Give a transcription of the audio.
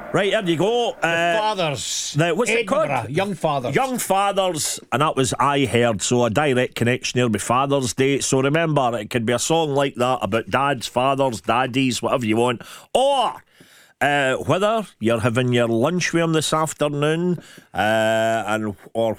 Right, there you go. Fathers. What's it called? Edinburgh, Young Fathers. Young Fathers, and that was I Heard, so a direct connection there with Father's Day. So remember, it could be a song like that about dads, fathers, daddies, whatever you want. Or whether you're having your lunch with them this afternoon, or